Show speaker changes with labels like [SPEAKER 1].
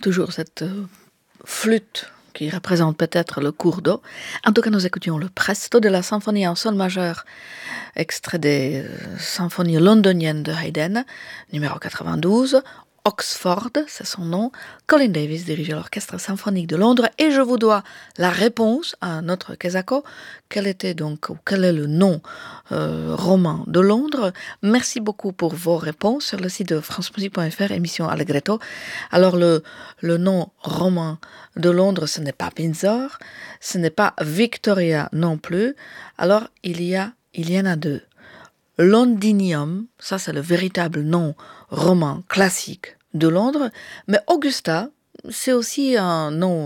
[SPEAKER 1] toujours cette flûte qui représente peut-être le cours d'eau. En tout cas, nous écoutions le presto de la symphonie en sol majeur, extrait des symphonies londoniennes de Haydn, numéro 92. Oxford, c'est son nom. Colin Davis dirigeait l'Orchestre symphonique de Londres et je vous dois la réponse à notre Kesako. Quel est le nom roman de Londres? Merci beaucoup pour vos réponses sur le site de francemusique.fr, émission Allegretto. Alors le nom roman de Londres, ce n'est pas Windsor, ce n'est pas Victoria non plus. Alors il y en a deux. Londinium, ça c'est le véritable nom roman classique de Londres, mais Augusta, c'est aussi un nom